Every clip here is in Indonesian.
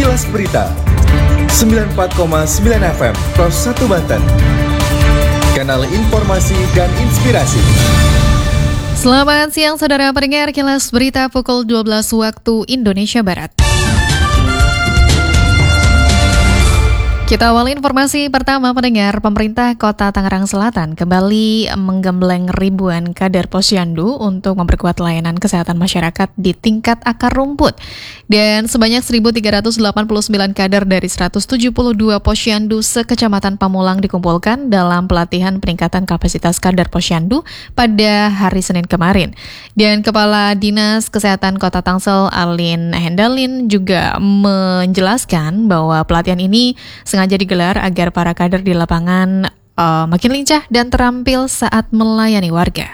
Kilas Berita 94,9 FM Pros 1 Banten. Kanal informasi dan inspirasi. Selamat siang saudara pendengar Kilas Berita pukul 12 waktu Indonesia Barat. Kita awali informasi pertama pendengar. Pemerintah Kota Tangerang Selatan kembali menggembleng ribuan kader Posyandu untuk memperkuat layanan kesehatan masyarakat di tingkat akar rumput. Dan sebanyak 1.389 kader dari 172 Posyandu sekecamatan Pamulang dikumpulkan dalam pelatihan peningkatan kapasitas kader Posyandu pada hari Senin kemarin. Dan Kepala Dinas Kesehatan Kota Tangsel Alin Hendalin juga menjelaskan bahwa pelatihan ini sengaja digelar agar para kader di lapangan makin lincah dan terampil saat melayani warga.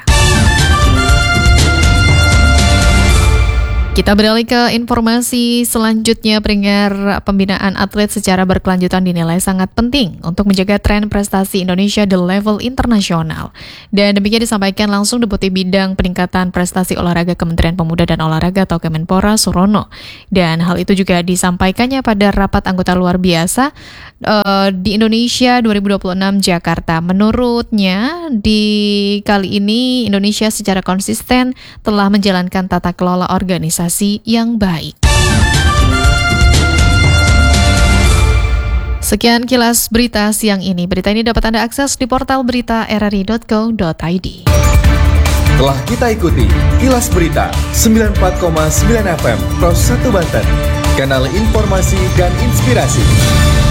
Kita beralih ke informasi selanjutnya. Pendengar, pembinaan atlet secara berkelanjutan dinilai sangat penting untuk menjaga tren prestasi Indonesia di level internasional. Dan demikian disampaikan langsung Deputi Bidang Peningkatan Prestasi Olahraga Kementerian Pemuda dan Olahraga atau Kemenpora Surono. Dan hal itu juga disampaikannya pada rapat anggota luar biasa di Indonesia 2026 Jakarta. Menurutnya di kali ini Indonesia secara konsisten telah menjalankan tata kelola organisasi yang baik. Sekian Kilas Berita siang ini. Berita ini dapat Anda akses di portal berita rri.co.id. Telah kita ikuti Kilas Berita 94,9 FM Pros 1 Banten. Kanal informasi dan inspirasi.